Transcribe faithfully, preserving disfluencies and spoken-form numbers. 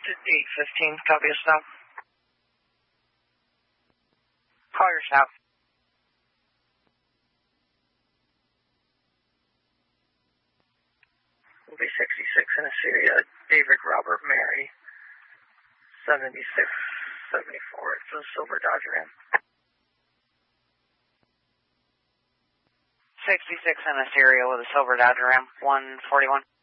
eight fifteen, copy a stop. Call your stop. Will be sixty-six in Assyria, David Robert Mary, seventy-six seventy-four. It's a silver Dodge Ram. sixty-six in Assyria with a silver Dodge Ram, one forty-one.